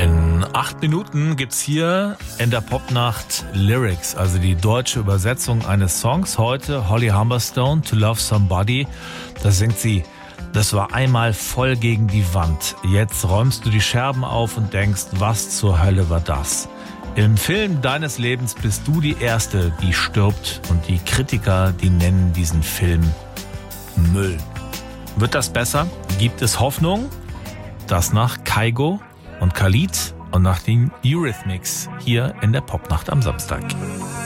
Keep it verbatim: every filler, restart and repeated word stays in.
In acht Minuten gibt's hier in der Popnacht Lyrics, also die deutsche Übersetzung eines Songs. Heute Holly Humberstone, To Love Somebody. Da singt sie: Das war einmal voll gegen die Wand. Jetzt räumst du die Scherben auf und denkst, was zur Hölle war das? Im Film deines Lebens bist du die Erste, die stirbt, und die Kritiker, die nennen diesen Film Müll. Wird das besser? Gibt es Hoffnung? Das nach Kygo und Khalid und nach den Eurythmics hier in der Popnacht am Samstag.